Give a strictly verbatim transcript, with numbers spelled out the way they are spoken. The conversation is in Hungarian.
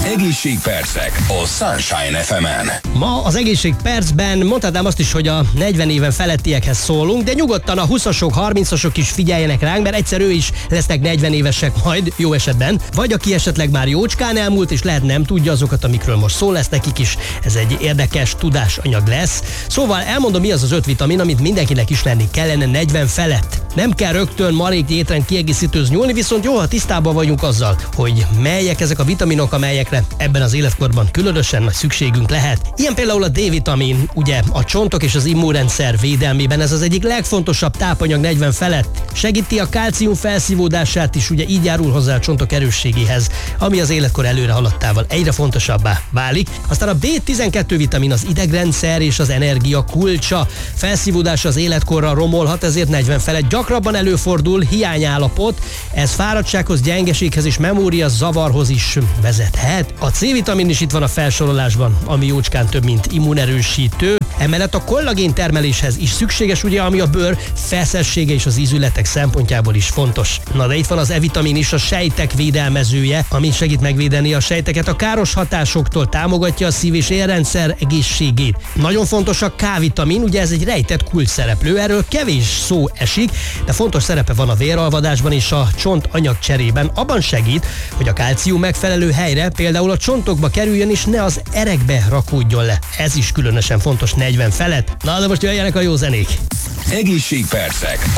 Egészségpercek a Sunshine ef emen. Ma az Egészségpercben mondhatnám azt is, hogy a negyven éven felettiekhez szólunk, de nyugodtan a huszasok, harmincasok is figyeljenek ránk, mert egyszer ő is lesznek negyven évesek majd, jó esetben. Vagy aki esetleg már jócskán elmúlt, és lehet nem tudja azokat, amikről most szó lesz nekik is. Ez egy érdekes tudásanyag lesz. Szóval elmondom, mi az az öt vitamin, amit mindenkinek ismerni kellene negyven felett. Nem kell rögtön marék étrend kiegészítőz nyúlni, viszont jó, ha tisztában vagyunk azzal, hogy melyek ezek a vitaminok, amelyekre ebben az életkorban különösen nagy szükségünk lehet. Ilyen például a D-vitamin, ugye a csontok és az immunrendszer védelmében, ez az egyik legfontosabb tápanyag negyven felett. Segíti a kálcium felszívódását is, ugye így járul hozzá a csontok erősségéhez, ami az életkor előre haladtával egyre fontosabbá válik. Aztán a B tizenkettő vitamin az idegrendszer és az energia kulcsa. Felszívódása az életkorra romolhat, ezért negyven felett gyakrabban előfordul hiányállapot, ez fáradtsághoz, gyengeséghez és memória zavarhoz is vezethet. A C-vitamin is itt van a felsorolásban, ami jócskán több, mint immunerősítő. Emellett a kollagén termeléshez is szükséges, ugye, ami a bőr feszessége és az ízületek szempontjából is fontos. Na de itt van az E-vitamin is, a sejtek védelmezője, ami segít megvédeni a sejteket a káros hatásoktól, támogatja a szív- és érrendszer egészségét. Nagyon fontos a K-vitamin, ugye ez egy rejtett kulcsszereplő, erről kevés szó esik, de fontos szerepe van a véralvadásban és a csont anyagcserében. Abban segít, hogy a kálcium megfelelő helyre, például a csontokba kerüljön és ne az erekbe rakódjon le. Ez is különösen fontos negyven felett. Na de most jöjjenek a jó zenék! Egészségpercek